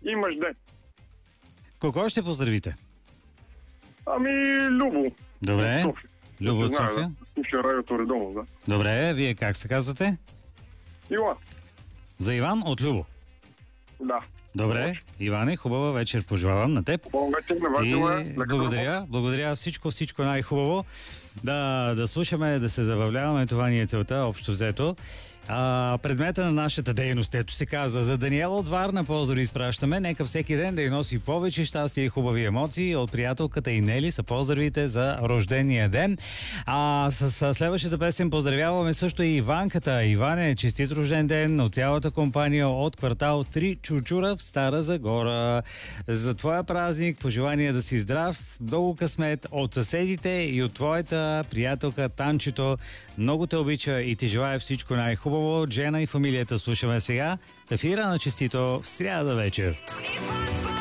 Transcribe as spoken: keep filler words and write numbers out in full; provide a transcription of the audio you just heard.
Имаш ден. Кого ще поздравите? Ами, Любо. Добре. София. Любо от Знае, София. да. Слуша радиото редовно, да. Добре, вие как се казвате? Иван. За Иван от Любо. Да. Добре, Иване, хубава вечер пожелавам на теб. Хубава вечер, на вас. И желая. благодаря, благодаря всичко, всичко най-хубаво. Да, да слушаме, да се забавляваме, това ни е целта, общо взето. А, предмета на нашата дейност, ето се казва, за Даниела от Варна поздрави изпращаме. Нека всеки ден да й носи повече щастие и хубави емоции. От приятелката и Нели са поздравите за рождения ден. А с, с следващата песен поздравяваме също и Иванката. Иване, честит рожден ден от цялата компания от квартал три Чучура в Стара Загора. За твоя празник пожелание да си здрав, много късмет от съседите и от твоята приятелка Танчето. Много те обича и ти желая всичко най-хубаво. Джена и фамилията слушаме сега. Ефира на Честито в сряда вечер.